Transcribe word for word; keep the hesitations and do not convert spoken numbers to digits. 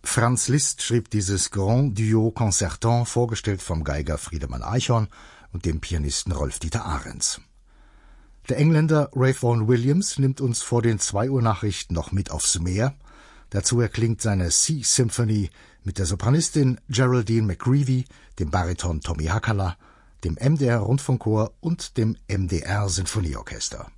Franz Liszt schrieb dieses Grand Duo Concertant, vorgestellt vom Geiger Friedemann Eichhorn und dem Pianisten Rolf-Dieter Ahrens. Der Engländer Ray Vaughan Williams nimmt uns vor den zwei Uhr Nachrichten noch mit aufs Meer. Dazu erklingt seine Sea Symphony mit der Sopranistin Geraldine McGreevy, dem Bariton Tommy Hackala, dem M D R Rundfunkchor und dem M D R Sinfonieorchester.